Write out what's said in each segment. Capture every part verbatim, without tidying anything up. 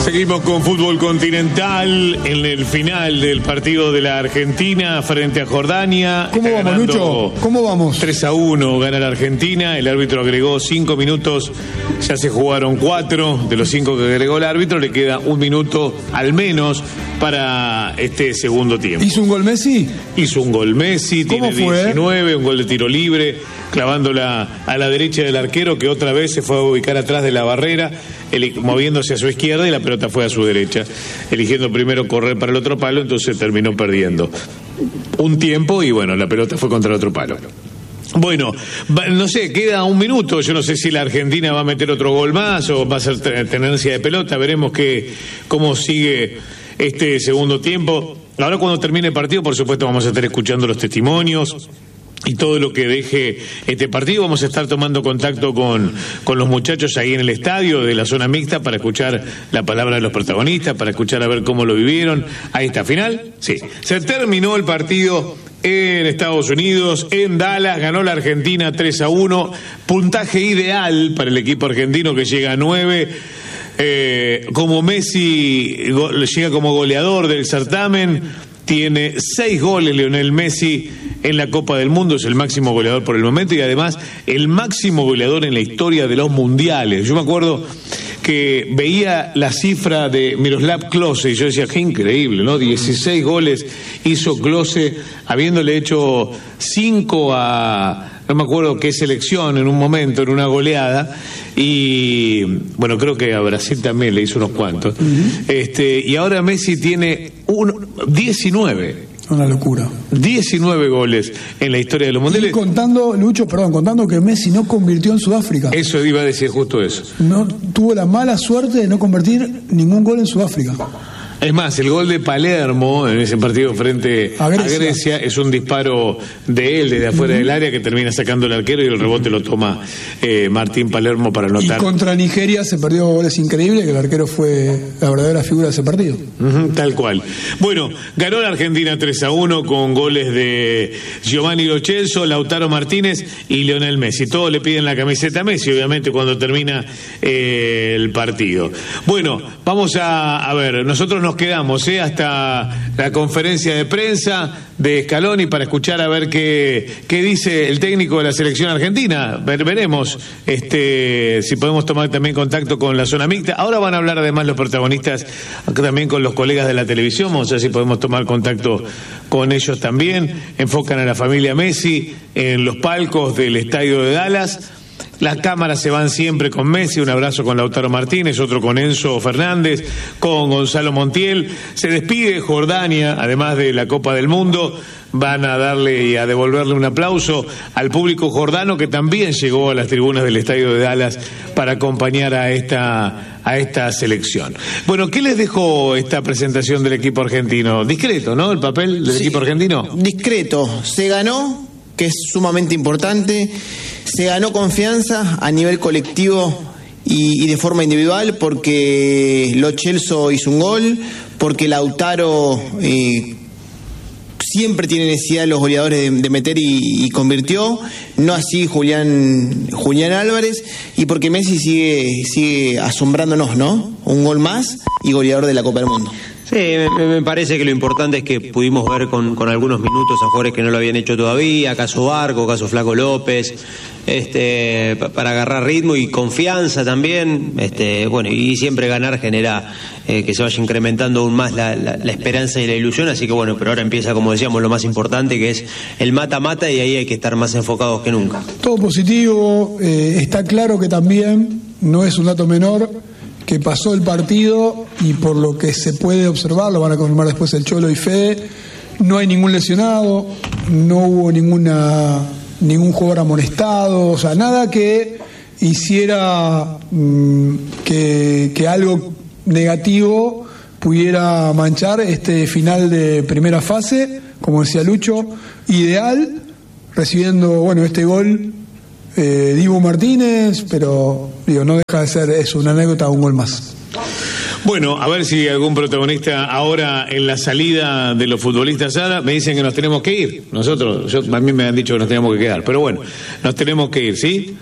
Seguimos con fútbol continental en el final del partido de la Argentina frente a Jordania. ¿Cómo Está vamos, Lucho? ¿Cómo vamos? tres a uno gana la Argentina. El árbitro agregó cinco minutos. Ya se jugaron cuatro. De los cinco que agregó el árbitro, le queda un minuto al menos para este segundo tiempo. ¿Hizo un gol Messi? Hizo un gol Messi. ¿Cómo tiene fue? diecinueve, un gol de tiro libre, clavándola a la derecha del arquero, que otra vez se fue a ubicar atrás de la barrera, el, moviéndose a su izquierda, y la pelota fue a su derecha, eligiendo primero correr para el otro palo, entonces terminó perdiendo un tiempo y bueno, la pelota fue contra el otro palo. Bueno, no sé, queda un minuto, yo no sé si la Argentina va a meter otro gol más o va a ser tenencia de pelota, veremos que, cómo sigue este segundo tiempo. Ahora cuando termine el partido, por supuesto, vamos a estar escuchando los testimonios y todo lo que deje este partido. Vamos a estar tomando contacto con, con los muchachos ahí en el estadio de la zona mixta para escuchar la palabra de los protagonistas, para escuchar a ver cómo lo vivieron. Ahí está, final, sí. Se terminó el partido en Estados Unidos, en Dallas, ganó la Argentina tres a uno, puntaje ideal para el equipo argentino que llega a nueve. Eh, como Messi go, llega como goleador del certamen, tiene seis goles Lionel Messi en la Copa del Mundo, es el máximo goleador por el momento y además el máximo goleador en la historia de los mundiales. Yo me acuerdo que veía la cifra de Miroslav Klose y yo decía, qué increíble, ¿no? dieciséis goles hizo Klose, habiéndole hecho cinco a, no me acuerdo qué selección en un momento, en una goleada, y bueno, creo que a Brasil también le hizo unos cuantos. Uh-huh. Este, y ahora Messi tiene un, diecinueve. Una locura. diecinueve goles en la historia de los mundiales. Y contando, Lucho, perdón, contando que Messi no convirtió en Sudáfrica. Eso iba a decir justo eso. No tuvo la mala suerte de no convertir ningún gol en Sudáfrica. Es más, el gol de Palermo en ese partido frente a Grecia, a Grecia es un disparo de él desde afuera uh-huh. del área que termina sacando el arquero y el rebote lo toma eh, Martín Palermo para anotar. Y contra Nigeria se perdió goles increíbles, que el arquero fue la verdadera figura de ese partido. Uh-huh, tal cual. Bueno, ganó la Argentina tres a uno con goles de Giovanni Lo Celso, Lautaro Martínez y Lionel Messi. Todos le piden la camiseta a Messi, obviamente, cuando termina eh, el partido. Bueno, vamos a, a ver, nosotros nos Nos quedamos ¿eh? hasta la conferencia de prensa de Scaloni para escuchar a ver qué, qué dice el técnico de la selección argentina. Ver, veremos este, si podemos tomar también contacto con la zona mixta. Ahora van a hablar además los protagonistas acá también con los colegas de la televisión. Vamos a ver si podemos tomar contacto con ellos también. Enfocan a la familia Messi en los palcos del estadio de Dallas. Las cámaras se van siempre con Messi, un abrazo con Lautaro Martínez, otro con Enzo Fernández, con Gonzalo Montiel. Se despide Jordania, además de la Copa del Mundo. Van a darle y a devolverle un aplauso al público jordano que también llegó a las tribunas del estadio de Dallas para acompañar a esta, a esta selección. Bueno, ¿qué les dejó esta presentación del equipo argentino? Discreto, ¿no? El papel del sí, equipo argentino. Discreto. Se ganó, que es sumamente importante. Se ganó confianza a nivel colectivo y, y de forma individual porque Lo Celso hizo un gol, porque Lautaro eh, siempre tiene necesidad de los goleadores de, de meter y, y convirtió, no así Julián Julián Álvarez, y porque Messi sigue, sigue asombrándonos, ¿no? Un gol más y goleador de la Copa del Mundo. Sí, me, me parece que lo importante es que pudimos ver con, con algunos minutos a jugadores que no lo habían hecho todavía, caso Barco, caso Flaco López, este, para agarrar ritmo y confianza también, este, bueno, y siempre ganar genera eh, que se vaya incrementando aún más la, la, la esperanza y la ilusión, así que bueno, pero ahora empieza, como decíamos, lo más importante, que es el mata-mata, y ahí hay que estar más enfocados que nunca. Todo positivo, eh, está claro que también, no es un dato menor, que pasó el partido y por lo que se puede observar, lo van a confirmar después el Cholo y Fede, no hay ningún lesionado, no hubo ninguna ningún jugador amonestado, o sea, nada que hiciera mmm, que, que algo negativo pudiera manchar este final de primera fase, como decía Lucho, ideal, recibiendo, bueno, este gol Eh, Dibu Martínez, pero digo, no deja de ser eso, una anécdota, un gol más. Bueno, a ver si algún protagonista ahora en la salida de los futbolistas ahora me dicen que nos tenemos que ir. Nosotros, yo, a mí me han dicho que nos tenemos que quedar, pero bueno, nos tenemos que ir, ¿sí?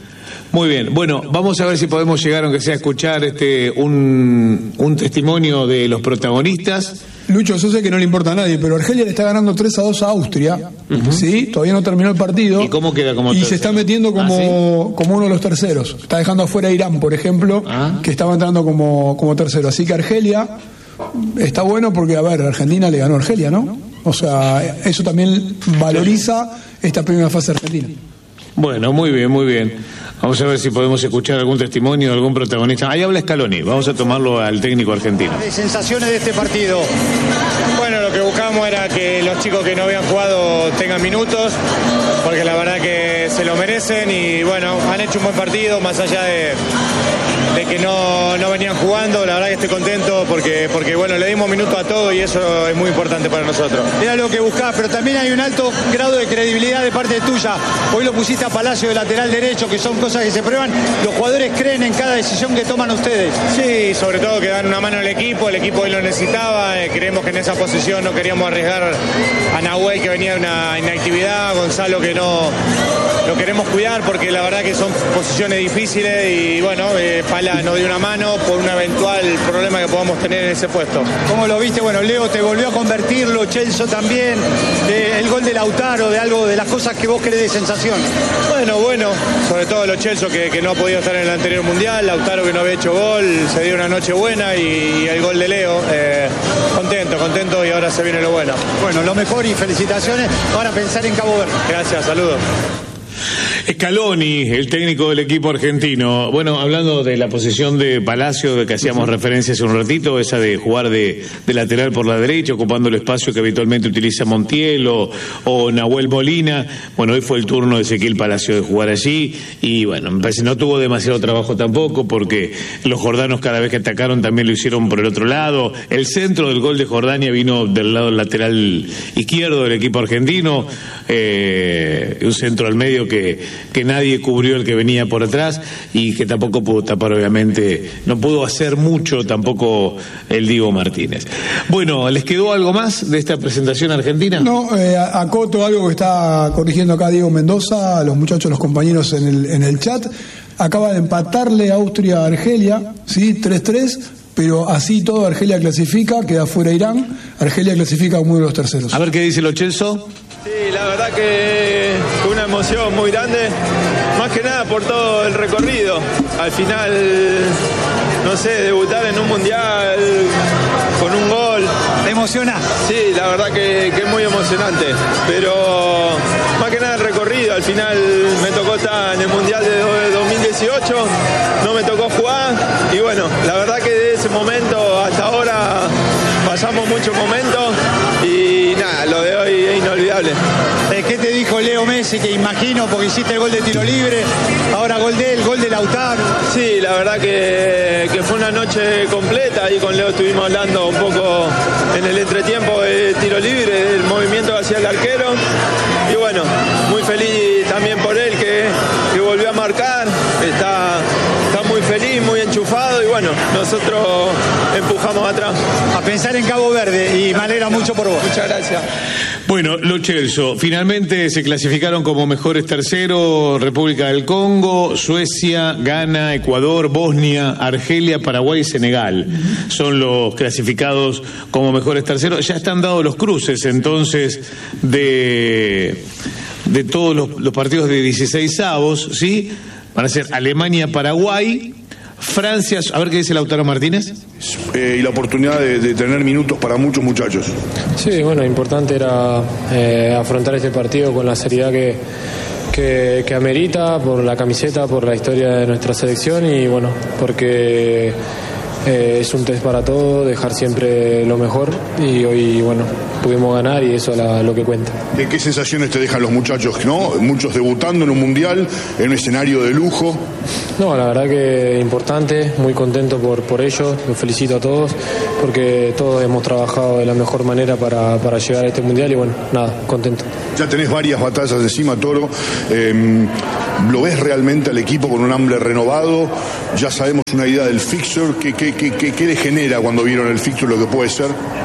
Muy bien, bueno, vamos a ver si podemos llegar, aunque sea a escuchar este un, un testimonio de los protagonistas. Lucho, yo sé que no le importa a nadie, pero Argelia le está ganando tres a dos a Austria, uh-huh. ¿sí? Todavía no terminó el partido. ¿Y cómo queda como Y tercero? se está metiendo como, ¿Ah, sí? como uno de los terceros. Está dejando afuera a Irán, por ejemplo, ¿Ah? que estaba entrando como, como tercero. Así que Argelia está bueno porque, a ver, Argentina le ganó a Argelia, ¿no? O sea, eso también valoriza esta primera fase argentina. Bueno, muy bien, muy bien. Vamos a ver si podemos escuchar algún testimonio de algún protagonista. Ahí habla Scaloni, vamos a tomarlo al técnico argentino. De sensaciones de este partido. Bueno, lo que buscamos era que los chicos que no habían jugado tengan minutos, porque la verdad que se lo merecen y bueno, han hecho un buen partido, más allá de, de que no, no venían jugando. La verdad que estoy contento porque, porque bueno, le dimos minutos a todos y eso es muy importante para nosotros. Era lo que buscabas, pero también hay un alto grado de credibilidad de parte tuya. Hoy lo pusiste a Palacio de lateral derecho, que son cosas que se prueban. Los jugadores creen en cada decisión que toman ustedes. Sí, sobre todo que dan una mano al equipo, el equipo hoy lo necesitaba, eh, creemos que en esa posición no queríamos arriesgar a Nahuel, que venía de una inactividad, Gonzalo, que no lo queremos cuidar porque la verdad que son posiciones difíciles y bueno, eh, Pala nos dio una mano por un eventual problema que podamos tener en ese puesto. ¿Cómo lo viste? Bueno, Leo te volvió a convertirlo, Chelso también, eh, el gol de Lautaro, de algo de las cosas que vos querés de sensación. Bueno, bueno, sobre todo los Chelso que, que no ha podido estar en el anterior mundial, Lautaro que no había hecho gol, se dio una noche buena y, y el gol de Leo. Eh, contento, contento y ahora se viene lo bueno. Bueno, lo mejor y felicitaciones. Ahora pensar en Cabo Verde. Gracias, saludos. Scaloni, el técnico del equipo argentino. Bueno, hablando de la posición de Palacio, de que hacíamos uh-huh. referencia hace un ratito, esa de jugar de, de lateral por la derecha, ocupando el espacio que habitualmente utiliza Montiel o, o Nahuel Molina. Bueno, hoy fue el turno de Ezequiel Palacio de jugar allí y bueno, me parece que no tuvo demasiado trabajo tampoco porque los jordanos cada vez que atacaron también lo hicieron por el otro lado. El centro del gol de Jordania vino del lado lateral izquierdo del equipo argentino, eh, un centro al medio que que nadie cubrió el que venía por atrás y que tampoco pudo tapar, obviamente, no pudo hacer mucho tampoco el Diego Martínez. Bueno, ¿les quedó algo más de esta presentación argentina? No, eh, acoto algo que está corrigiendo acá Diego Mendoza, los muchachos, los compañeros en el, en el chat. Acaba de empatarle Austria a Argelia, ¿sí? tres tres, pero así todo Argelia clasifica, queda fuera Irán, Argelia clasifica como uno de los terceros. A ver qué dice lo Chelso. Sí, la verdad que fue una emoción muy grande, más que nada por todo el recorrido. Al final, no sé, debutar en un mundial con un gol. ¿Te emociona? Sí, la verdad que, que es muy emocionante, pero más que nada el recorrido. Al final me tocó estar en el mundial de dos mil dieciocho, no me tocó jugar y bueno, la verdad que de ese momento hasta ahora pasamos muchos momentos y nada, lo de hoy es inolvidable. ¿Qué te dijo Leo Messi? Que imagino, porque hiciste el gol de tiro libre, ahora gol de él, gol de Lautaro. Sí, la verdad que, que fue una noche completa y con Leo estuvimos hablando un poco en el entretiempo de tiro libre, del movimiento que hacía el arquero y bueno, muy feliz también por él que, que volvió a marcar, está, está muy feliz, muy enchufado y bueno, nosotros empujamos atrás. A pensar en Cabo Verde y me alegra mucho por vos. Muchas gracias. Bueno, Lo Chelso, finalmente se clasificaron como mejores terceros República del Congo, Suecia, Ghana, Ecuador, Bosnia, Argelia, Paraguay y Senegal. Son los clasificados como mejores terceros. Ya están dados los cruces entonces de, de todos los, los partidos de dieciseisavos, ¿sí? Van a ser Alemania, Paraguay, Francia, a ver qué dice Lautaro Martínez. Eh, y la oportunidad de, de tener minutos para muchos muchachos. Sí, bueno, importante era eh, afrontar este partido con la seriedad que, que, que amerita, por la camiseta, por la historia de nuestra selección y bueno, porque eh, es un test para todo, dejar siempre lo mejor y hoy, bueno, pudimos ganar y eso es la, lo que cuenta. ¿De qué sensaciones te dejan los muchachos, no? Muchos debutando en un mundial, en un escenario de lujo. No, la verdad que importante, muy contento por, por ello, los felicito a todos porque todos hemos trabajado de la mejor manera para, para llegar a este mundial y bueno, nada, contento. Ya tenés varias batallas encima, Toro, eh, ¿lo ves realmente al equipo con un hambre renovado? Ya sabemos una idea del fixture, ¿qué, qué, qué, qué, qué le genera cuando vieron el fixture lo que puede ser?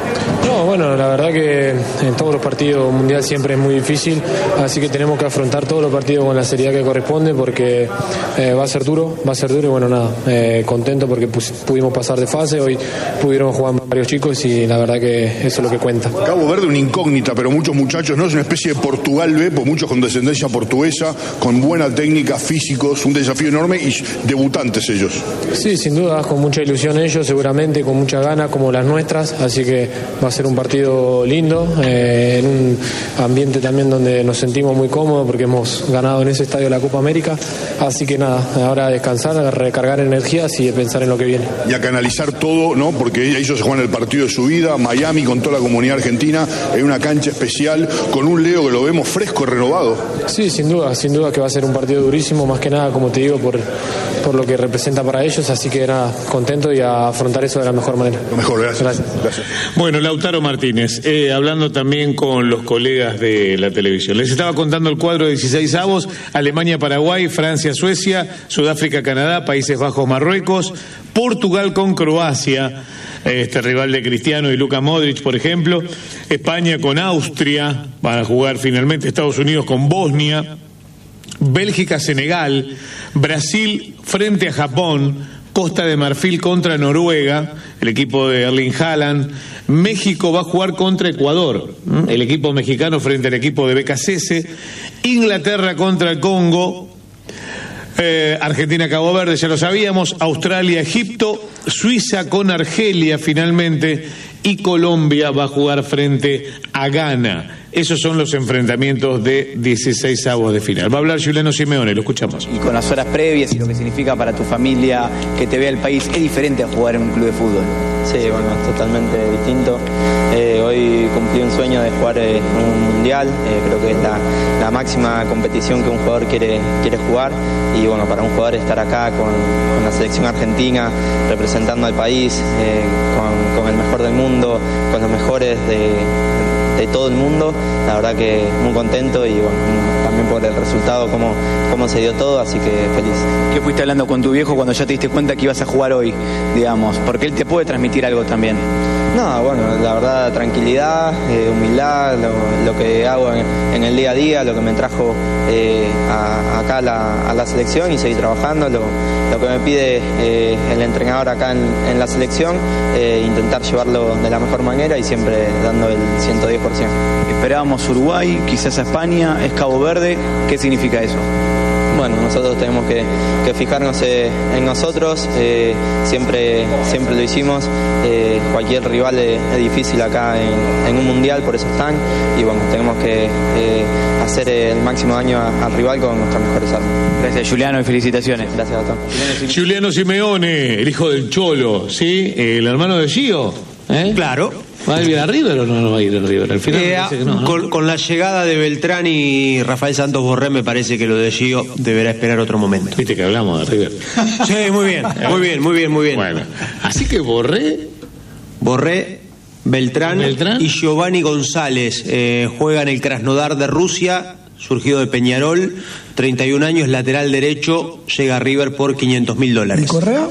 No, bueno, la verdad que en todos los partidos mundial siempre es muy difícil, así que tenemos que afrontar todos los partidos con la seriedad que corresponde porque eh, va a ser duro, va a ser duro y bueno, nada, eh, contento porque pudimos pasar de fase, hoy pudieron jugar varios chicos y la verdad que eso es lo que cuenta. Cabo Verde una incógnita, pero muchos muchachos, ¿no? Es una especie de Portugal B, pues muchos con descendencia portuguesa, con buena técnica, físicos, un desafío enorme y debutantes ellos. Sí, sin duda, con mucha ilusión ellos, seguramente, con mucha ganas como las nuestras, así que va a ser un partido lindo, eh, en un ambiente también donde nos sentimos muy cómodos porque hemos ganado en ese estadio la Copa América, así que nada, ahora a descansar, a recargar energías y a pensar en lo que viene. Y a canalizar todo, ¿no? Porque ellos se juegan el partido de su vida, Miami con toda la comunidad argentina, en una cancha especial, con un Leo que lo vemos fresco, renovado. Sí, sin duda, sin duda que va a ser un partido durísimo, más que nada, como te digo, por, por lo que representa para ellos, así que nada, contento y a afrontar eso de la mejor manera. Lo mejor, gracias. Gracias. gracias. Bueno, Lautaro Martínez, eh, hablando también con los colegas de la televisión. Les estaba contando el cuadro de dieciséis avos: Alemania, Paraguay, Francia, Suecia, Sudáfrica, Canadá, Países Bajos, Marruecos, Portugal con Croacia, este rival de Cristiano y Luka Modric, por ejemplo, España con Austria, van a jugar finalmente Estados Unidos con Bosnia, Bélgica, Senegal, Brasil frente a Japón, Costa de Marfil contra Noruega, el equipo de Erling Haaland, México va a jugar contra Ecuador, el equipo mexicano frente al equipo de B K C S, Inglaterra contra el Congo, eh, Argentina, Cabo Verde, ya lo sabíamos, Australia, Egipto, Suiza con Argelia finalmente, y Colombia va a jugar frente a Ghana. Esos son los enfrentamientos de dieciséis avos de final. Va a hablar Juliano Simeone, lo escuchamos. Y con las horas previas y lo que significa para tu familia que te vea el país, ¿es diferente a jugar en un club de fútbol? Sí, bueno, es totalmente distinto. Eh, hoy cumplí un sueño de jugar en un mundial, eh, creo que es la, la máxima competición que un jugador quiere, quiere jugar, y bueno, para un jugador estar acá con, con la selección argentina, representando al país, eh, con, con el mejor del mundo, con los mejores de... de todo el mundo, la verdad que muy contento y bueno, también por el resultado, cómo, cómo se dio todo, así que feliz. ¿Qué fuiste hablando con tu viejo cuando ya te diste cuenta que ibas a jugar hoy, digamos? Porque él te puede transmitir algo también. No, bueno, la verdad, tranquilidad, eh, humildad, lo, lo que hago en, en el día a día, lo que me trajo eh, a, acá a la, a la selección y seguir trabajando, lo, lo que me pide eh, el entrenador acá en, en la selección, eh, intentar llevarlo de la mejor manera y siempre dando el ciento diez por ciento. Esperábamos Uruguay, quizás a España, es Cabo Verde, ¿qué significa eso? Bueno, nosotros tenemos que, que fijarnos eh, en nosotros, eh, siempre, siempre lo hicimos, eh, cualquier rival es, es difícil acá en, en un mundial, por eso están, y bueno, tenemos que eh, hacer el máximo daño a, al rival con nuestras mejores armas. Gracias, Juliano, y felicitaciones. Gracias, doctor. Juliano Simeone, el hijo del Cholo, ¿sí? El hermano de Gio, ¿eh? Claro. ¿Va a ir a River o no, no va a ir a River? Al final Eh, parece que no, ¿no? Con, con la llegada de Beltrán y Rafael Santos Borré, me parece que lo de Gio deberá esperar otro momento. Viste que hablamos de River. Sí, muy bien, muy bien, muy bien, muy bien. Bueno, así que Borré, Borré, Beltrán, Beltrán. y Giovanni González eh, juegan el Krasnodar de Rusia, surgido de Peñarol, treinta y un años, lateral derecho, llega a River por quinientos mil dólares. ¿Y Correa?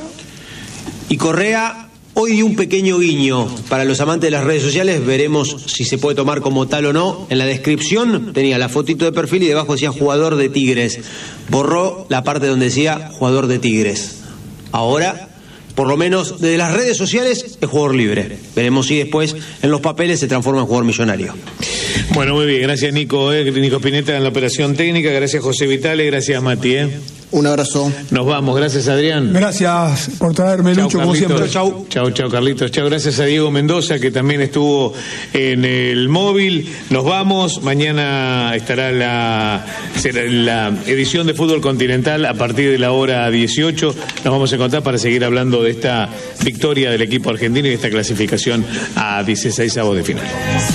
Y Correa, hoy un pequeño guiño para los amantes de las redes sociales, veremos si se puede tomar como tal o no. En la descripción tenía la fotito de perfil y debajo decía jugador de Tigres. Borró la parte donde decía jugador de Tigres. Ahora, por lo menos desde las redes sociales, es jugador libre. Veremos si después en los papeles se transforma en jugador millonario. Bueno, muy bien, gracias Nico, eh, Nico Spinetta en la operación técnica, gracias José Vitale, gracias Mati. Eh. Un abrazo. Nos vamos, gracias Adrián. Gracias por traerme, Chau, Lucho, como Carlitos. siempre. Chau, chau, chau, Carlitos. Chau, gracias a Diego Mendoza, que también estuvo en el móvil. Nos vamos. Mañana estará la, será la edición de Fútbol Continental a partir de la hora dieciocho. Nos vamos a encontrar para seguir hablando de esta victoria del equipo argentino y de esta clasificación a dieciséis avos de final.